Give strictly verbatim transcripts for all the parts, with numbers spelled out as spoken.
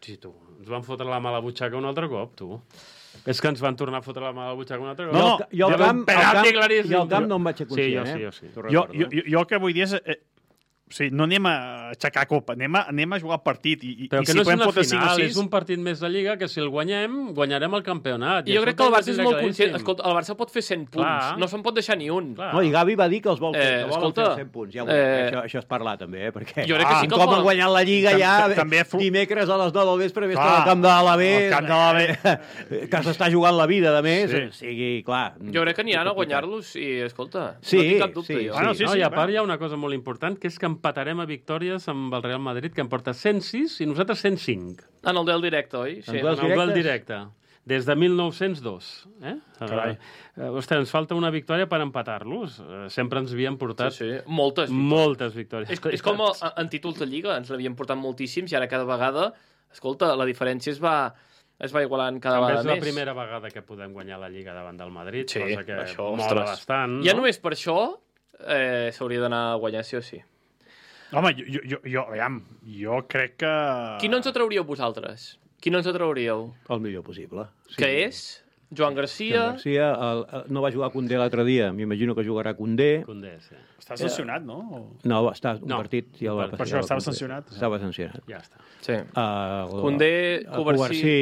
Sí, tu. Ens van fotre la mà a la butxaca un altre cop, tu. És que ens van tornar a fotre la mà a la butxaca un altre cop. No, no, jo al camp, penalti camp, claríssim. jo al camp no em vaig ser conscient, sí, jo, eh? Sí, jo, sí. Jo, jo, jo, jo el que vull dir és... Eh, o sigui, no anem a aixecar copa, anem a, anem a jugar el partit. I, Però i que si no és una cinc final, o sis... és un partit més de Lliga que si el guanyem, guanyarem el campionat. I jo crec que el Barça és molt conscient. Escolta, el Barça pot fer cent punts, Clar. no se'n pot deixar ni un. No, i Gavi va dir que els vol fer, Eh, que volen escolta, fer cent punts. Ja ho, eh, això, això és parlar, també, eh? Perquè jo crec que ah, sí que un el cop volen- han guanyat la Lliga Tam- ja, tam- també fru- dimecres a les nou del vespre, vés Clar, al camp de l'Alavés, al camp de l'Alavés. que s'està jugant la vida, de més, Sí. o sigui, clar... Jo crec que aniran a guanyar-los i, escolta, Sí, no tinc cap dubte. sí, jo. Ah, no, sí, no, sí, I a va. part hi ha una cosa molt important, que és que empatarem a victòries amb el Real Madrid, que en porta cent sis i nosaltres cent cinc. En el duel directe, oi? Sí. En duel- En el duel directes? directe. Des de mil nou-cents dos. Eh? Carai. Eh, ostres, ens falta una victòria per empatar-los. Eh, sempre ens havien portat Sí, sí. Moltes. moltes victòries. És, és com a- en títols de Lliga, ens n'havien portat moltíssims i ara cada vegada, escolta, la diferència es va, es va igualant cada També vegada és la més. primera vegada que podem guanyar la Lliga davant del Madrid, Sí, cosa que això, mola ostres. bastant. Ja no? només per això eh, s'hauria d'anar a guanyar sí o sí. Home, jo, jo, jo, jo, aviam, jo crec que... Qui no ens atrauríeu vosaltres? Qui no ens atrauríeu? El millor possible. Sí. Què és? Joan Garcia? Joan Garcia el, el, no va jugar Koundé l'altre dia, m'imagino que jugarà Koundé. Condé, sí. Està sancionat, no? O... No, va estar un No. partit i el va Per passar. això estava Koundé. sancionat. Estava sancionat. Ja està. Sí. Uh, Koundé, Covarsí. Covarsí,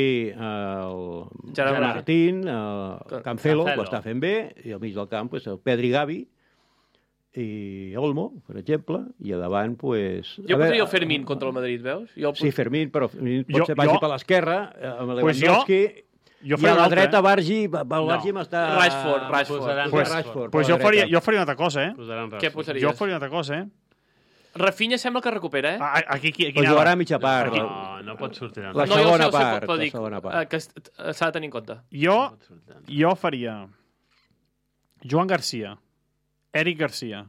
el Gerard Gerard Martín, el Cancelo. Cancelo, que ho està fent bé, i al mig del camp pues, el Pedri Gavi i Olmo, per exemple, i a davant, pues... Jo posaria el Fermín contra el Madrid, veus? Jo el Sí, Fermín, però Fermín Jo- potser vagi jo- per l'esquerra, eh, amb Pues Lewandowski, Jo i faria a la una altra, dreta eh? Bargi, Bargi No. m'està... Rashford, Rashford. Posaran Pues, Rashford, pues per jo, la faria, dreta. jo faria una altra cosa, eh? Posaran Què Rashford. posaries? Jo faria una altra cosa, eh? Rafinha sembla que recupera, eh? A- Aquí, aquí, aquí Però anava. jugarà a mitja part. No, no pot sortir. La no, jo ho sé, segona ho sé, part, però la dic segona part. eh, que est- eh, s'ha de tenir en compte. Jo, jo faria Joan Garcia, Eric Garcia,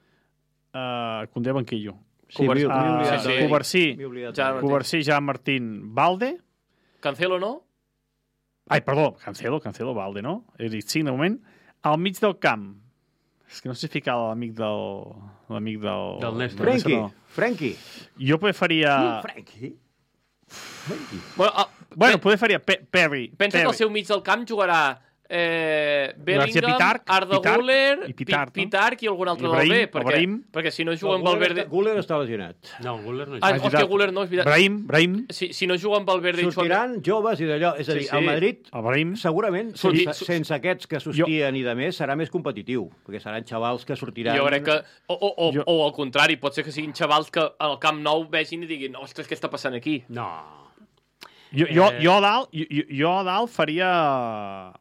uh, Koundé Banquillo, Sí, m'he- m'he Ah, oblidat sí, de- sí. Covarsí, m'he oblidat Ja, de- Covarsí, Jean Martín, Valde. Cancelo no? Ai, perdó, Cancelo, Cancelo, Valde, no? He dit cinc de moment. Al mig del camp. És que no sé ficar l'amic del... L'amic del... Del Néstor. Frenkie, No. Frenkie. Jo poder faria... Frenkie? Frenkie. Bueno, ah, Bueno, pe- poder faria Pe Perry. pensa que Perry. al seu mig del camp jugarà eh, Bellingham, Pitarch, Arda Pitarch Güler, i Pitarch, no? Pi- Pitarch i algun altre Ibrahim, del B, perquè, Ibrahim. perquè si no juga amb Guller Valverde... està- Guller està lesionat. No, Guller no hi Ah, juga. és hòstia, veritat. Guller no, és veritat. Brahim, Brahim. Si, si no juga amb Valverde i Chouameni... Sortiran joves i d'allò. És a Sí, dir, sí. el Madrid, El Brahim. segurament, Sorti- sense, sense aquests que s'hostien i de més, serà més competitiu, perquè seran xavals que sortiran... Jo crec que... O, o, o, Jo- o al contrari, pot ser que siguin xavals que al Camp Nou vegin i diguin ostres, què està passant aquí? No. Jo, jo, Eh. jo, a dalt, jo, jo- jo a dalt faria...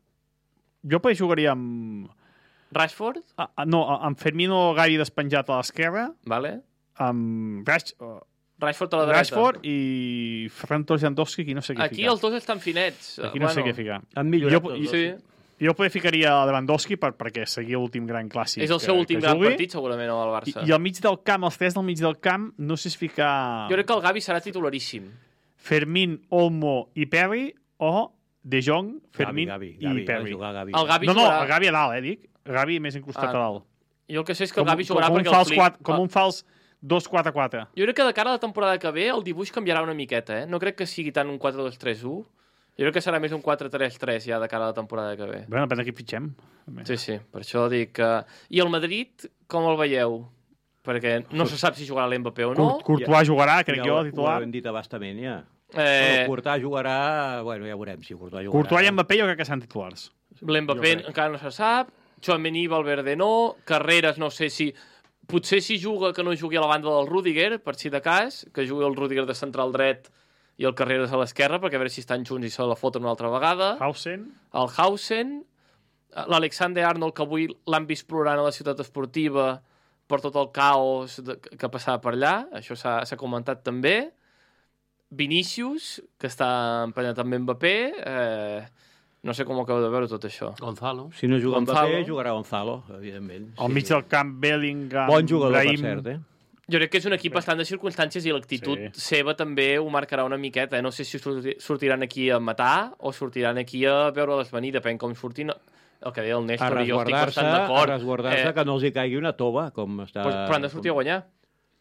Jo potser jugaria amb... Rashford, a- a- No, amb Firmino Gavi despenjat a l'esquerra, vale. amb Rash, uh, Rashford a la dreta. Rashford i Ferran Torres Lewandowski, aquí no sé què Aquí ficar. els dos estan finets. Aquí no sé què ficar. Han millorat Jo- tots dos. Sí, Jo potser ficaria Lewandowski per, perquè seria l'últim gran clàssic. és el seu que- últim que gran jugui. partit, segurament, al I, Barça. I al mig del camp, els tres del mig del camp, no sé si ficar Jo crec que el Gavi serà titularíssim. Fermín, Olmo i Perry o De Jong, Fermín Gavi, Gavi, i Gavi, Perry. ha de jugar Gavi. El Gavi No, no, jugarà... el Gavi a dalt, eh, dic. El Gavi més incrustat Ah, a dalt. Jo el que sé és que el Gavi jugarà com, perquè un fals el Flick... quatre, com un fals dos quatre quatre. Jo crec que de cara a la temporada que ve el dibuix canviarà una miqueta, eh? No crec que sigui tant un quatre dos tres u. Jo crec que serà més un quatre tres tres ja de cara a la temporada que ve. Bé, depèn de qui fitxem. Sí, sí, per això dic que... I el Madrid, com el veieu? Perquè no se sap si jugarà l'Mbappé o no. Court- Courtois jugarà, crec ja jo, ho- titular. Ho hem dit abastament, ja. Eh, Eh... Courtois jugarà... Bueno, ja veurem si Courtois jugarà. Courtois i Mbappé jo crec que seran titulars. L'Mbappé Jo crec. encara no se sap. Tchouaméni, Valverde no. Carreras no sé si... Potser si juga que no jugui a la banda del Rüdiger, per si de cas, que jugui el Rüdiger de central dret i el Carreras a l'esquerra, perquè a veure si estan junts i se la foten una altra vegada. Hausen. El Hausen, l'Alexander Arnold, que avui l'han vist plorant a la ciutat esportiva per tot el caos de, que passava per allà, això s'ha s'ha comentat també. Vinícius, que està emprenyat amb Mbappé, eh, no sé com ho acabo de veure tot això. Gonzalo. Si no juga Gonzalo. Mbappé, jugarà Gonzalo, evidentment. Al mig del camp, Bellingham, Bon jugador, Brahim. per cert, eh? Jo crec que és un equip bastant de circumstàncies i l'actitud Sí. seva també ho marcarà una miqueta. Eh? No sé si sorti- sortiran aquí a matar o sortiran aquí a veure-les venir, depèn com surtin. El que deia el A Néstor, i jo estic resguardar-se, bastant a d'acord. resguardar-se Eh, que no els hi caigui una tova, com està... Però, però han de sortir a guanyar.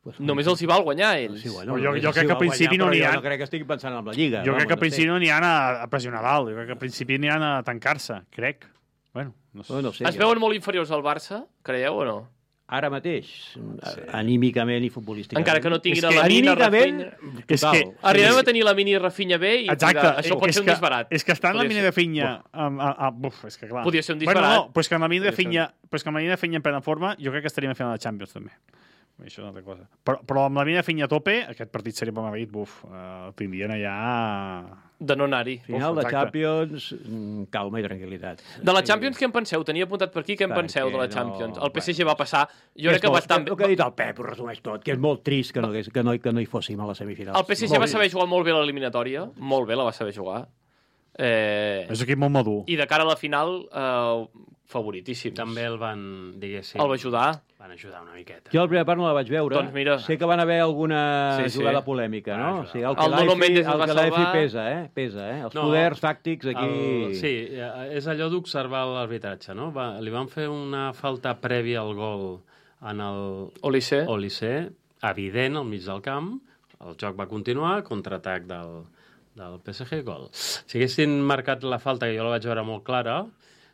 Pues, Només els hi val guanyar, ells. Sí, bueno, Jo- només jo els crec hi que va al principi guanyar, no n'hi però ha- Jo no crec que estigui pensant en la Lliga. Jo crec que al no sé. principi no n'hi ha a, a pressionar dalt. Jo crec que al principi n'hi ha a tancar-se, crec. Bueno, no sé. No, no sé, Es jo- veuen molt inferiors al Barça, creieu o no? Ara mateix, anímicament i futbolísticament. Encara que no tinguin És a que la mina anímicament, Rafinha... És total. que- Arribem Sí. a tenir la mini Rafinha B i Exacte. dirà, això pot és ser un que, disbarat. És que està en la Podria mina ser. de Finya... Amb, amb, amb, uf, és que clar. Podria ser un Bueno, disbarat. no, però és que amb la mina de Podria ser un- Finya, però és que amb la mina de Finya en plena forma, jo crec que estaríem fent la Champions, també. Això és una altra cosa. Però, però amb la mina de Finya a tope, aquest partit seria per Madrid, buf, uh, tindrien allà... De no anar-hi. Final Uf, de exacte. Champions, mm, calma i tranquil·litat. De la Champions, què en penseu? Tenia apuntat per aquí, què en Perquè penseu de la no- Champions? El P S G bueno, va passar, jo És crec que molt- bastant bé. El que ha dit el Pep ho resumeix tot, que és molt trist que no, hagués- que no, que no hi fóssim a les semifinals. El P S G va saber jugar molt bé l'eliminatòria, molt bé la va saber jugar. Eh, És un equip molt madur. I de cara a la final, eh, favoritíssims. També el van, diguéssim... El va ajudar. Van ajudar una miqueta. Jo la primera part no la vaig veure. Doncs mira. Sé que van haver alguna Sí, sí. jugada polèmica, no? Ah, O sigui, el El que Nuno Méndez es el va que l'Aifi salvar. pesa, eh? Pesa, eh? Els No, poders fàctics aquí... El, sí, eh, és allò d'observar l'arbitratge, no? Va, li van fer una falta prèvia al gol en el Olise. Olise, evident al mig del camp, el joc va continuar, contraatac del, del P S G, gol. Si haguessin marcat la falta, que jo la vaig veure molt clara,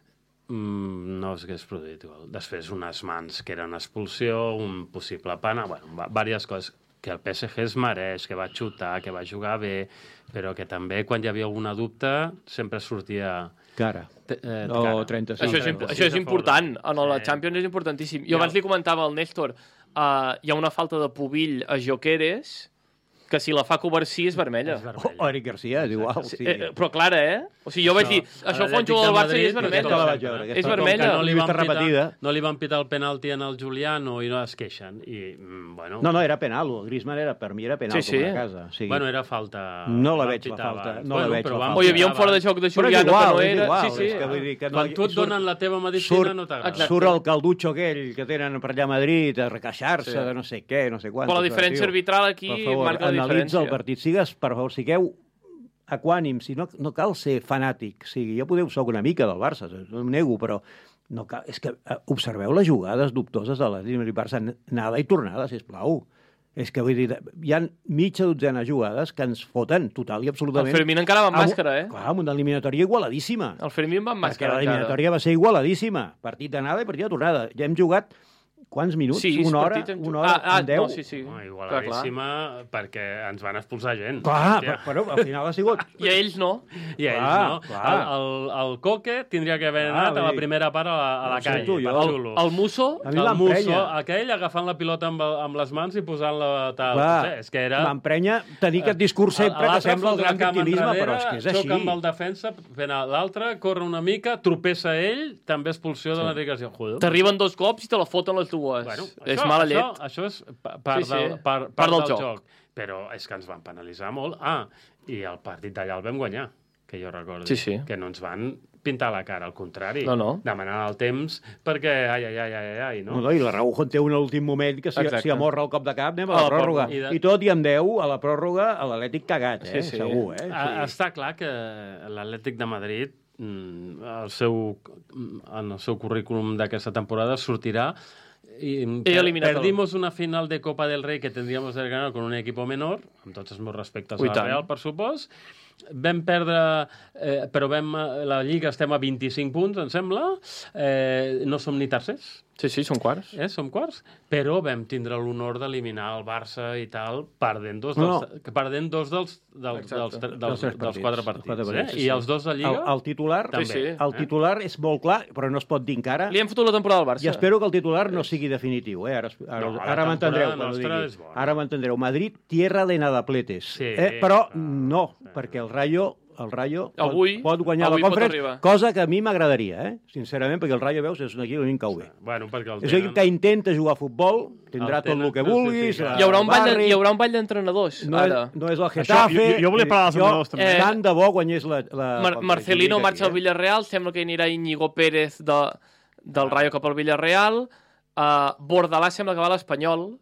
mm, no s'hagués produït gol. Després unes mans que eren expulsió, un possible pana, bueno, va- diverses coses que el P S G es mereix, que va xutar, que va jugar bé, però que també quan hi havia alguna dubte sempre sortia... Cara. Eh, O cara. trenta-sis. Això és, imp això és important. En la Champions és importantíssim. Jo abans li comentava al Néstor, uh, hi ha una falta de Pubill a Joqueres, que si la fa Covarsí és vermella. És O, vermella. o Eric Garcia, és igual. Sí, Sí. eh, però clara, eh? O sigui, jo vaig dir, això ho fa un l'Atlètic jugador del de Barça i és Madrid, vermella. aquesta la vaig veure, És aquesta. Com vermella. que no li, van Vista pitar, repetida. no li van pitar el penalti en el Juliano i no es queixen. I, mm, bueno, No, no, era penal. El Griezmann era, per mi era penal Sí, sí. com a casa. O sigui, bueno, era falta... No la van veig, la pitar falta. abans. No la veig, però la van falta. O hi havia un pitar fora de abans. joc de Però és Juliano igual, que no és era... igual. sí, És sí. que vull dir que no, Quan tu et surt- donen la teva medicina, surt- no t'agrada. Exacte. Surt el calducho aquell que tenen per allà a Madrid a requeixar-se Sí. de no sé què, no sé quant. Però la diferència arbitral aquí per favor, marca la analitza diferència. el partit. Sigues, per favor, sigueu equànims. Si no, no cal ser fanàtic. O sigui, jo podeu soc una mica del Barça, no em nego, però no cal, és que eh, observeu les jugades dubtoses de l'Atlètic i Barça, anada i tornada, sisplau. És que vull dir, hi ha mitja dotzena de jugades que ens foten total i El absolutament... Fermín encara va amb Amb- màscara, eh? Clar, amb una eliminatòria igualadíssima. El Fermín va amb Perquè màscara encara. l'eliminatòria va ser igualadíssima. Partit d'anada i partit de tornada. Ja hem jugat quants minuts? Sí, una hora? partits hem- Una hora? Ah, ah, en deu? no, sí, sí. Oh, Clar, clar. igualadíssima, perquè ens van expulsar gent. Clar, Hòstia. però, però al final ha sigut... I a ells no. I a ells, Clar, no? clar. El, el, el Coque tindria que haver Clar, anat a vull la dir, primera part a la, a la no sé calle, tu, jo- per el- xulo. El Musso, A mi el Musso, m'emprenya. aquell agafant la pilota amb, amb les mans i posant-la tal. Clar, No sé, és que era... m'emprenya tenir aquest discurs sempre que L'altre sembla el fot la gran cama victimisme, enrere, però és que és així. Xoca amb el defensa, fent a l'altre, corre una mica, tropessa ell, també expulsió de l'Enric Garcia. Joder. t'arriben dos cops i te la foten les dues. Bueno, és això, mala això, llet. Això és pa- part, Sí, sí. Del, part, part, Part del del joc. joc. Però és que ens van penalitzar molt. Ah, i el partit d'allà el vam guanyar, que jo recordo. Sí, sí. Que no ens van pintar la cara, al contrari. No, no. Demanant el temps perquè, ai, ai, ai, ai, ai, no? No, no, i la Raújo en té un a l'últim moment que si, Exacte. si amorra el cop de cap anem a la A la pròrroga. pròrroga. I de- I tot i amb deu a la pròrroga a l'Atlètic cagat, eh? Sí, sí. Segur, eh? Ah, Està clar que l'Atlètic de Madrid, mm, el seu, en el seu currículum d'aquesta temporada sortirà y per, eliminado. perdimos una final de Copa del Rey que tendríamos de ganar con un equipo menor, amb tots els meus respectes Ui, al tant. Real, per supost. Vam perdre, eh, però vam, la Lliga estem a vint-i-cinc punts, em sembla. Eh, no som ni tercers, Sí, sí, són quarts. eh? Som quarts. Però vam tindre l'honor d'eliminar el Barça i tal, perdent dos No, dels, perdent dos dels, dels, Exacte. dels, dels, Dels dels, tres dels partits. quatre Els partits. quatre partits, eh? sí, I sí. els dos de El, Lliga... el titular, També. Sí, sí. el titular és molt clar, però no es pot dir encara. Li hem fotut la temporada al Barça. I espero que el titular no sigui definitiu, eh? Ara, ara, No, la ara m'entendreu temporada quan ho nostra digui. és bona. Ara m'entendreu. Madrid, tierra de nadapletes. Sí, eh? Però clar. no, perquè el Rayo el Rayo pot, Avui- pot guanyar avui la pot Conference, arribar. cosa que a mi m'agradaria, eh? Sincerament, perquè el Rayo, veus, és un equip que cau bé. Bueno, perquè el És un equip que intenta jugar a futbol, tindrà El tot el tenen que no vulguis, justificat. Hi haurà un ball, de, barri, hi haurà un ball d'entrenadors, no, és, ara. no és el Això, Getafe. jo- jo volia parlar dels Jo, entrenadors, també. eh, Tant de bo guanyés la... la Mar la Marcelino Lliga marxa al aquí, eh? Villarreal, sembla que hi anirà Íñigo Pérez de, del Rayo cap al Villarreal, uh, Bordalà sembla que va a l'Espanyol,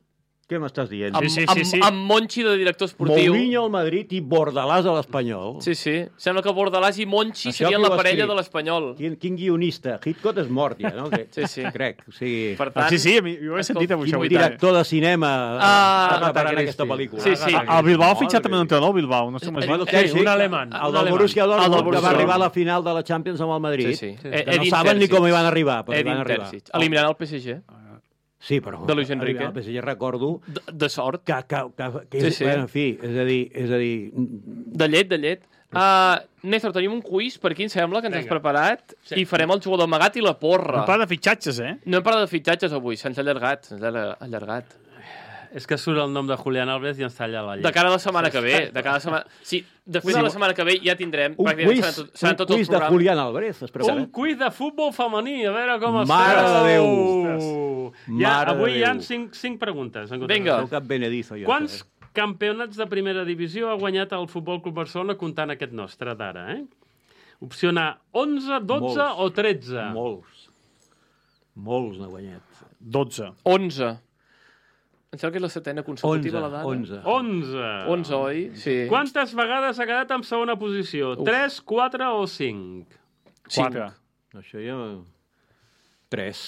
Què m'estàs dient? Amb, Sí, sí, sí, sí. amb, amb Monchi de director esportiu. Mourinho al Madrid i Bordalàs a l'Espanyol. Sí, sí. Sembla que Bordalàs i Monchi Això serien qui ho la ha parella escrit? de l'Espanyol. Quin, quin guionista? Hitchcock és mort ja, no? Que, Sí, sí. Crec, o sigui... Per Ah, tant, sí, sí, a mi- jo ho he sentit avui. Quin això avui. director de cinema Ah, està preparant Agatha aquesta Christie. pel·lícula? Sí, sí. Ah, el Bilbao ha fitxat Madre també un entrenador, Bilbao. No sé com es diu. Eh, Sí, un alemany, El un del alemany. Borussia El del Dortmund, que Borussia va arribar a la Dortmund. final de la Champions amb el Madrid. Sí, sí. Que Edin no saben ni Terzic. com hi van arribar, però hi Edin van arribar. Terzic. Eliminant el P S G. Sí, però... De Luis Enrique. El P S G recordo De, de sort. que, que, que, que Sí, és, sí. bueno, en fi, és a dir, és a dir... De llet, de llet. Uh, Néstor, tenim un quiz per aquí, em sembla, que ens has Vinga. preparat, Sí. i farem el jugador amagat i la porra. Un pla de fitxatges, eh? No hem parlat de fitxatges avui, se'ns ha allargat, se'ns ha allargat. És que surt el nom de Julián Álvarez i ens talla la llet. De cara a la setmana que ve, de cara a la setmana... Sí, després de la setmana que ve ja tindrem... Un pràcticament quiz, seran, tot, seran un tots els quiz de programes. Julián Álvarez, es prepara. Un quiz de futbol femení, a veure com esteu. Mare de Déu. Ja, Mare de avui hi ha Déu. cinc, cinc preguntes. en Vinga. No cap benedizo, jo. Quants això, eh? campionats de primera divisió ha guanyat el Futbol Club Barcelona comptant aquest nostre d'ara, eh? Opció A, onze, dotze Molts. o tretze? Molts. Molts n'ha guanyat. dotze. onze. Em sembla que és la setena consecutiva, onze, la dada. onze. onze. onze, oi? Sí. Quantes vegades ha quedat en segona posició? tres, quatre o cinc? Cinc. Quatre. Això ja... Tres.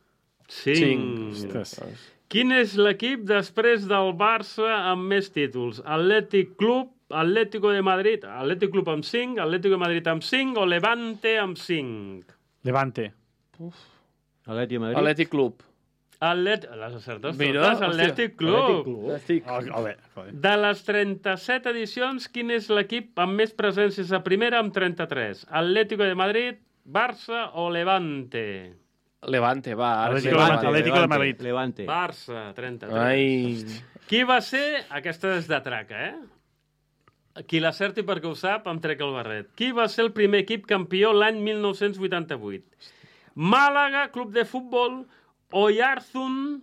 cinc. Ostres. Quin és l'equip després del Barça amb més títols? Atlètic Club, Atlético de Madrid, Atlètic Club amb cinc, Atlético de Madrid amb cinc o Levante amb cinc? Levante. Atleti de Madrid. Atlètic Club. Atlet... Les acertes Mira, totes, hòstia. Atlètic Club. Atlètic Club. Atlètic. Ah, a veure, joder. De les trenta-set edicions, quin és l'equip amb més presències a primera amb trenta-tres? Atlético de Madrid, Barça o Levante? Levante, va. Ara sí. Atlético de Levante, Atlético de Levante, Madrid. Levante. Barça, trenta-tres. Ai... Qui va ser... Aquesta és de traca, eh? Qui l'acerti perquè ho sap, em trec el barret. Qui va ser el primer equip campió l'any mil nou-cents vuitanta-vuit? Màlaga, Club de Futbol, Oyarzun,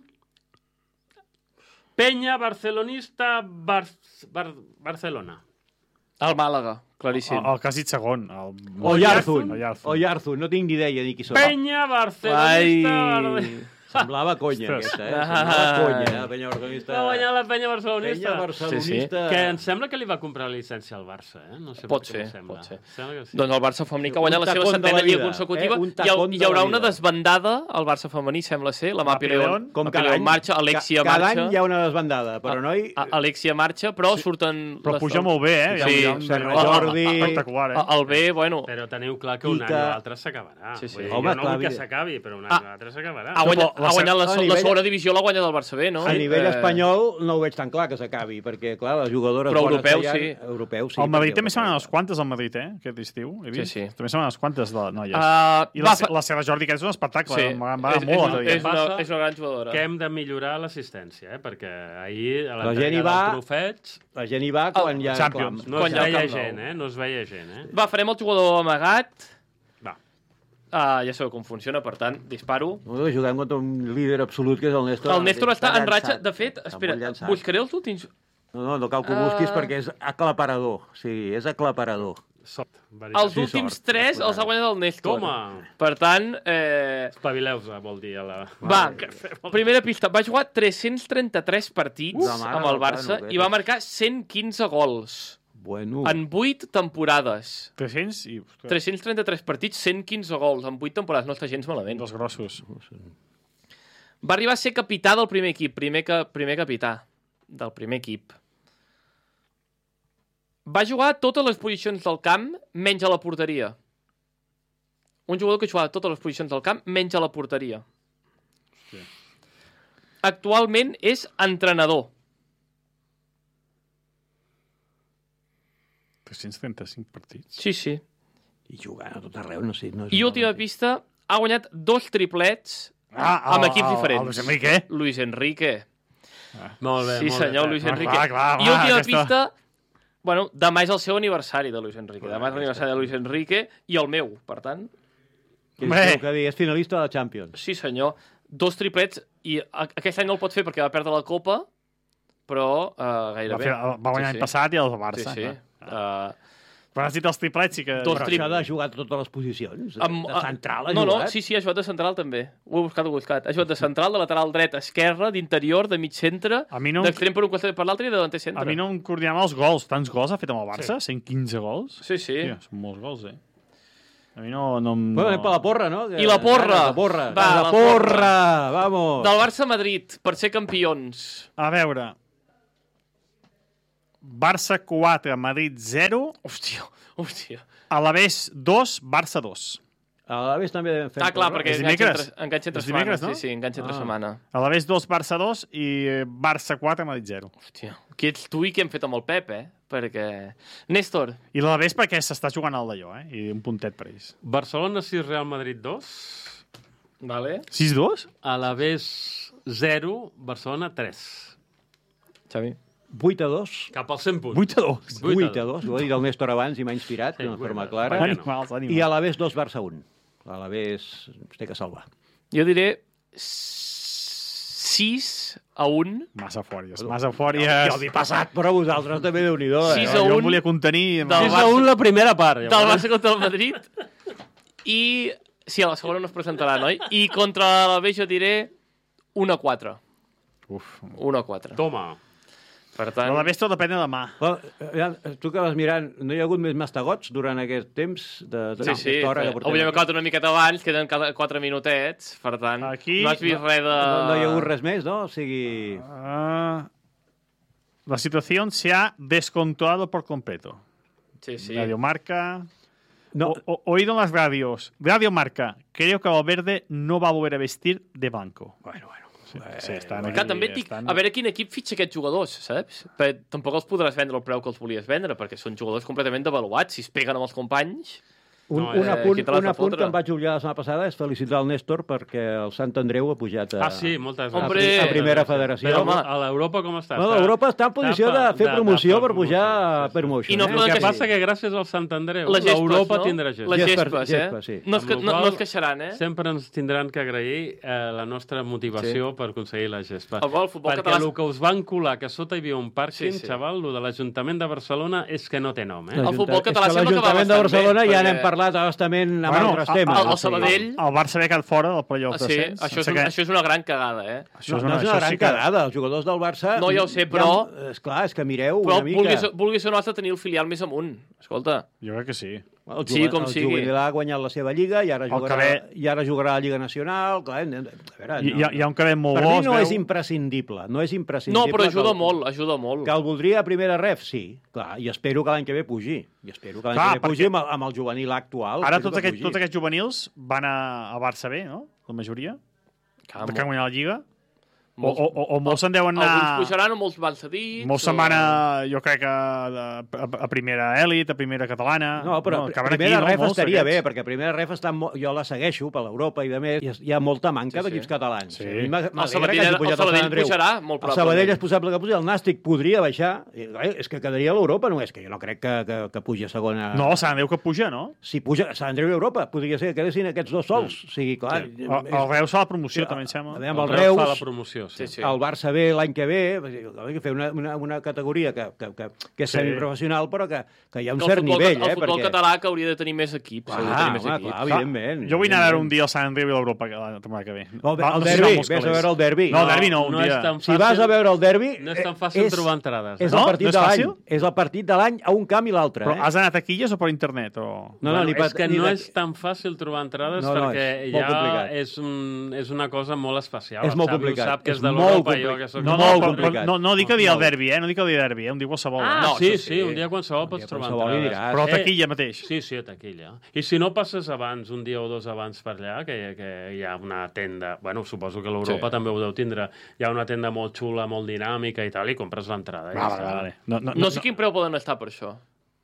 Peña, Barcelonista, Bar Bar Barcelona. El Màlaga, claríssim. El, el que has dit segon. El... Oyarzun. Oyarzun. Oyarzun. No tinc ni idea ni qui són. Peña, Barcelonista... Ai... Semblava conya, Ostres. aquesta, eh? Semblava conya, eh? La penya barcelonista. Va guanyar la Penya Barcelonista. Penya barcelonista. Que em sembla que li va comprar la llicència al Barça, eh? No sé Pot per què ser, em sembla. pot ser. Sembla que sí. Doncs el Barça femení que ha Un guanyat la seva tacón de setena la lliga vida, consecutiva. eh? Un Hi, ha, tacón de hi haurà la una vida. desbandada al Barça femení, sembla ser. La Mapi Mapi León, León, Com Mapi cada León any. marxa, Alexia Ca- Cada marxa. any hi ha una desbandada, però no hi... A- Alexia marxa, però surten... Però les- puja molt bé, eh? Sí. Hi ha un- Serra un- Jordi. Espectacular, eh? El B, bueno, Però teniu clar que un Quica. any o l'altre s'acabarà. Sí, sí. Vull dir, Home, jo no clar, vull que evident. s'acabi, però un any Ah. o l'altre s'acabarà. ha guanyat, la- ha guanyat la, a la nivell- segona divisió, l'ha guanyat el Barça B, no? A nivell Eh, espanyol no ho veig tan clar que s'acabi, perquè, clar, les jugadores... Però bones europeus, que hi ha- sí. Europeus, sí. El Madrid perquè també se n'han europeus. unes quantes, al Madrid, eh? Aquest estiu. He vist? Sí, sí. També se n'han unes quantes de noies. Uh, I la, la Serra Jordi, que és un espectacle. Sí. Em va em va És- molt és, l'altre dia. és, una, Passa és una gran jugadora. Que hem de millorar l'assistència, eh? Perquè ahir, a La gent hi l'entrega va- del trofeig, La gent hi va quan hi ha... Champions. clar, no Quan es hi ha el veia Camp Nou. gent, eh? No es veia gent, eh? Va, farem el jugador amagat. Va. Uh, ja sabeu com funciona, per tant, disparo. Nosaltres juguem contra un líder absolut, que és el Néstor. El Néstor està en ratxa. llançat. De fet, Està espera, molt llançat. buscaré els últims... No, no, no cal que ho busquis Ah. perquè és aclaparador. Sí, és aclaparador. Sort. Els Sí, últims sort. tres els ha guanyat el Néstor. Toma! Per tant, eh... Espavileu-se, vol dir. A la... va, primera pista. Va jugar tres-cents trenta-tres partits La mare amb el del Barça Cano, i va marcar cent quinze gols Bueno. en vuit temporades. tres-cents i... Ostres, tres-cents trenta-tres partits, cent quinze gols en vuit temporades. No està gens malament. dels grossos. Va arribar a ser capità del primer equip, primer, que, primer capità del primer equip. Va jugar a totes les posicions del camp, menys a la porteria. Un jugador que jugava a totes les posicions del camp, menys a la porteria. Hòstia. Actualment és entrenador. tres-cents trenta-cinc partits. Sí, sí. I jugant a tot arreu, no sé. No és I última pista, ha guanyat dos triplets Ah, amb el- equips el- diferents. el Luis Enrique. Luis Enrique. Molt bé, Sí, molt senyor, bé. Luis Ah, Enrique. clar, clar, I va, última aquesta- pista... Bueno, demà és el seu aniversari de Luis Enrique. Demà és aquesta- l'aniversari de Luis Enrique i el meu, per tant. Que és, Bé. el que dir, és finalista de la Champions. Sí, senyor. Dos triplets i a- aquest any no el pot fer perquè va perdre la Copa, però uh, Va, gairebé. fer, va guanyar Sí, l'any sí. passat i el Sí, Barça. sí. clar. Uh, Però has dit els triplets i que... Dos Però tri- això ha de jugar a totes les posicions. Amb, de central ha no, no, jugat. sí, sí, ha jugat de central també. Ho he buscat, ho he buscat. Ha jugat de central, de lateral dret, esquerra, d'interior, de mig centre, A mi no em- d'extrem per un costat i per l'altre i de davanter centre. A mi no em coordinava els gols. Tants gols ha fet amb el Barça? cent quinze gols? Sí, sí. Hòstia, són molts gols, eh? A mi no... no, em- Bueno, anem no... per la porra, no? Que- I la porra. Ganes de porra. Va, Ganes de la porra. Vamos. Del Barça a Madrid, per ser campions. A veure... Barça quatre, Madrid zero, Hòstia, hòstia. Alavés dos, Barça dos. A l'Aves també devem fer Ah, clar, porra. perquè És enganxa dimecres? entre, enganxa entre És dimecres, setmana. no? Sí, sí, enganxa entre Ah. setmana. Alavés dos, Barça dos i eh, Barça quatre, Madrid zero. Hòstia, que ets tu i que hem fet amb el Pep, eh? Perquè... Néstor, I l'Alavés perquè s'està jugant al d'allò, eh? I un puntet per ells. Barcelona sis, Real Madrid dos. vale? sis dos? Alavés zero, Barcelona tres. Xavi. vuit a dos. Cap als cent punts. vuit a dos. Vuit a vuit a dos. Ho ha dit el Néstor abans i m'ha inspirat Sí, d'una vuit a forma dos. clara. Per què no? Animals, I animals. a l'Aves dos, Barça un. A l'Aves es té que salvar. Jo diré sis a un. Massa eufòries, massa eufòries. Jo l'he passat, però vosaltres també déu-n'hi-do. Sis Eh? a Jo un em volia contenir... del sis a un la primera part. Del llavors. Barça contra el Madrid. I... Sí, a la segona no es presentarà, noi? I contra l'Alavés jo diré un a quatre. Uf. un a quatre. Toma. Per tant... L'Alavés tot depèn de demà. Però, eh, tu que vas mirant, no hi ha hagut més mastegots durant aquest temps? De, de, Sí, sí. aquesta hora que Avui portem hem aquí? acabat una miqueta abans, queden cada quatre minutets, per tant, Aquí no has vist res de... No, no hi ha hagut res més, no? O sigui... Ah, la situación se ha descontrolado por completo. Sí, sí. Radio Marca... No, O- o- oído en las radios. Radio Marca. Creo que Valverde no va a volver a vestir de blanco. bueno, bueno. Sí, sí, estan Clar, aquí, també et dic, estan... a veure quin equip fitxa aquests jugadors, saps? Perquè tampoc els podràs vendre al preu que els volies vendre, perquè són jugadors completament devaluats. Si es peguen amb els companys... Un, No, un eh, apunt, qui te l'has un de apunt fotre? que em vaig oblidar la setmana passada és felicitar el Néstor perquè el Sant Andreu ha pujat a, Ah, sí, moltes gràcies. Hombre! a primera federació. Però, home. a l'Europa com està? Bueno, Està- Europa està en posició de pa- fer de- promoció de per pujar a promoció, sí, sí. Promotion. I no eh? poden El que queixar- passa que gràcies al Sant Andreu, Les gespes, l'Europa no? tindrà gespa. Les Gespes, gespes, eh? gespes, sí. No, es, que, Amb no, la no qual es queixaran, eh? Sempre ens tindran que agrair eh, la nostra motivació sí. per aconseguir la gespa. El vol, futbol Perquè català- el que us van colar, que sota hi havia un pàrquing, Sí, sí. xaval, el de l'Ajuntament de Barcelona és que no té nom, eh? El futbol És català que sembla que va l'Ajuntament de bastant Barcelona bé, ja perquè- n'hem parlat a bastament amb Bueno, altres a- temes. el- el o sigui. Sabadell- El Barça ve quedat fora del playoff Ah, sí? descens. Això és, Sense un, que- això és una gran cagada, eh? Això No, és no una, és una això gran sí que... cagada. Els jugadors del Barça... No, ja ho sé, però- Ja, esclar, és que mireu Però una mica... vulguis, vulguis o no has de tenir el filial més amunt. Escolta, Jo crec que sí. El, Sí, juve- com el sigui. juvenil ha guanyat la seva lliga i ara El jugarà, que ve- i ara jugarà a la Lliga Nacional. Clar, hem de- a veure, Hi, hi, ha, hi ha un cadet molt Per bo. mi es no veu- és imprescindible. No és no, imprescindible. però ajuda que el, molt, ajuda molt. Que el voldria a primera ref, sí. Clar, i espero que l'any que ve pugi. I espero que l'any Clar, que ve pugi perquè- amb el, amb el juvenil actual. Ara espero tots que aquests, pugi. tots aquests juvenils van a, a Barça B, no? La majoria. Clar, Que han guanyat la Lliga. O, molts, o, o, o molts se'n deuen anar... alguns pujaran o molts van cedits. Molts se'n van a, jo crec, que a, a, a primera elit, a primera catalana. No, però no, acaben primera aquí, ref no? Molts estaria bé, d'aquests. perquè primera ref està mo... jo la segueixo per l'Europa i de més, i es- hi ha molta manca Sí, sí. d'equips catalans. Sí. A mi m'ha- El m'alegra Sabadell, que hagi el pujat el Sabadell Sant Andreu. pujarà, molt El probablement. Sabadell és possible que pugi, el Nàstic podria baixar. I, clar, és que quedaria a l'Europa, no és que jo no crec que, que, que pugi a segona... No, Sant Andreu que puja, no? Si puja a Sant Andreu i Europa, podria ser que quedessin aquests dos sols. O sigui, clar... Sí. El, el Reus fa la promoció, també em sembla. A veure, amb el Reus fa la Reus, promoció, sí. Sí, sí. el Barça B l'any que ve, hay que fer una, una, una categoria que, que, que, que és Sí. semiprofessional, però que, que hi ha un Que cert el futbol, nivell, el eh? futbol català que hauria de tenir més equips. hauria de Ah, tenir més home, equips. clar, evidentment. Jo vull anar a veure un evidentment. dia al Sant Andreu i l'Europa que la temporada que ve. El, Va, el no sé si derbi, van molts vés a calés. veure el derbi. No, el derbi no, un no dia. és tan Si vas a veure el derbi... No és tan fàcil és, trobar entrades. És Eh? el No? partit No és de l'any. fàcil? És el partit de l'any a un camp i l'altre. Però Eh? has d'anar a taquilles o per internet? O... No, no, bueno, ni és pat- que ni no de- és tan fàcil trobar entrades No, no, perquè és molt ja complicat. és, un, és una cosa molt especial. És El molt Xavi ho complicat. Sap que és, És de molt l'Europa, complicat. jo que soc... No, no, Molt però, complicat. no, no dic a dir el Molt. derbi, eh? No dic a dir derbi, eh? Un dia qualsevol. Ah, eh? No, sí, això sí, sí. un dia qualsevol Un pots dia trobar qualsevol hi entrades. aniràs. Però a Eh, taquilla mateix. Sí, sí, a taquilla. I si no passes abans, un dia o dos abans per allà, que, que hi ha una tenda... Bueno, suposo que l'Europa Sí. també ho deu tindre. Hi ha una tenda molt xula, molt dinàmica i tal, i compres l'entrada. Va, vale, vale. No, no, No sé quin preu poden estar per això.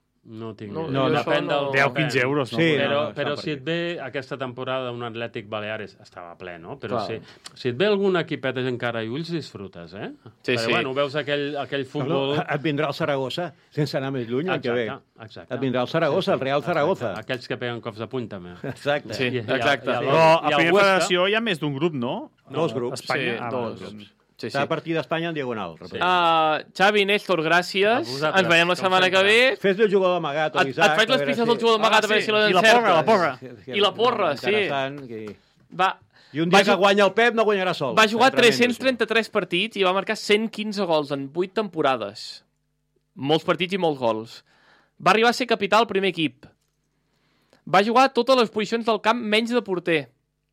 No tinc No, ni no, idea. no, Depèn no. del... deu quinze euros, no? Sí, Però, no, no, però està si per et ve aquesta temporada un Atlètic Baleares, estava ple, no? Però Clar. si, si et ve algun equipet encara i ulls, disfrutes, eh? Sí, Perquè, sí. bueno, veus aquell, aquell No, futbol... no, et vindrà el Saragossa, sense anar més lluny, el que ve. Exacte, exacte. Et vindrà el Saragossa, el Real Zaragoza. Exacte. Aquells que peguen cops de puny, també. Exacte. Sí, I- i- exacte. i- i- Però I a el primera Huesca? federació hi ha més d'un grup, no? Dos grups. Espanya. Sí, ah, dos. doncs. Sí, Està sí. a partir d'Espanya en diagonal. Sí. Uh, Xavi, Néstor, gràcies. A vosaltres, Ens veiem la com setmana que sempre. ve. Fes-li el jugador amagat, Et, et faig les pistes del jugador amagat, a veure si I la l'encertes. porra, la porra. I la porra, sí. Que... Va, I un dia Va que ju- guanya el Pep no guanyarà sol. va jugar Tremendo, tres-cents trenta-tres partits i va marcar cent quinze gols en vuit temporades. Molts partits i molts gols. Va arribar a ser capità al primer equip. Va jugar a totes les posicions del camp menys de porter.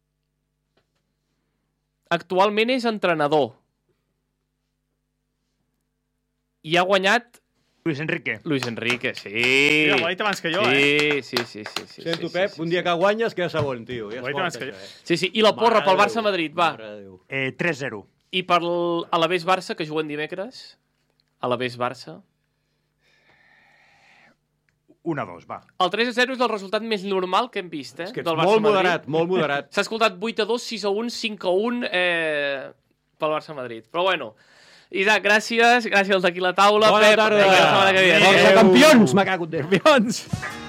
Actualment és entrenador. I ha guanyat Luis Enrique. Luis Enrique, sí. Mira, ho ha dit abans que jo, eh? Sí, sí, sí, sí, sí. Sento, sí, Pep, sí, sí, un dia sí. que guanyes queda segon, tio. Ja Ho ha és dit abans fort, que jo. això, eh? Sí, sí, i la porra Mare pel de Barça-Madrid, Déu, va. mare de Déu. Eh, tres zero. I per l'Alavés Barça, que juguen dimecres. Alavés Barça. un a dos, va. El tres a zero és el resultat més normal que hem vist, eh? És que ets del molt Barça-Madrid. moderat, molt moderat. S'ha escoltat vuit a dos, sis a un, cinc a un eh, pel Barça-Madrid. Però bueno, Isaac, gràcies. Gràcies als d'aquí a la taula. Bona Pep, tarda. fins la setmana que ve. Força Adéu. campions, me cago en Déu. Campions!